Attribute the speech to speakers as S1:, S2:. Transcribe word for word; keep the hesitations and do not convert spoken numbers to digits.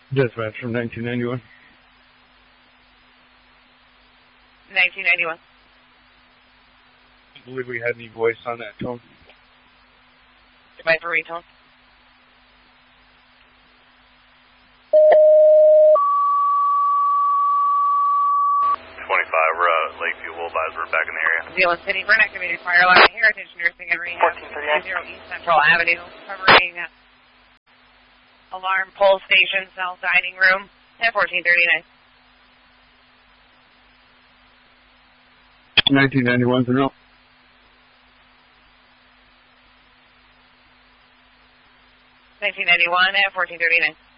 S1: Dispatch from nineteen ninety-one.
S2: nineteen ninety-one.
S1: I believe we had any voice on that tone.
S2: Viper retone.
S3: twenty-five, we're uh, Lakeview, Wilbys, we're back in the area.
S2: Zealand City, we're activated fire alarm at Heritage Nursing and Rehab.
S4: fourteen thirty-nine.
S2: zero East Central Avenue, covering uh, alarm pole station, south dining room, at fourteen thirty-nine.
S1: nineteen ninety-one to no.
S2: nineteen ninety-one at fourteen thirty-nine.